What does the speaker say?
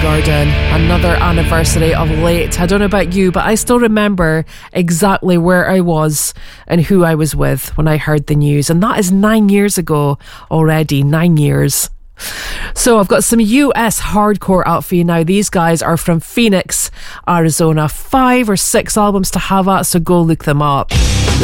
Soundgarden, another anniversary of late. I don't know about you, but I still remember exactly where I was and who I was with when I heard the news. And that is 9 years ago already, 9 years. So I've got some US hardcore out for you now. These guys are from Phoenix, Arizona. 5 or 6 albums to have at, so go look them up.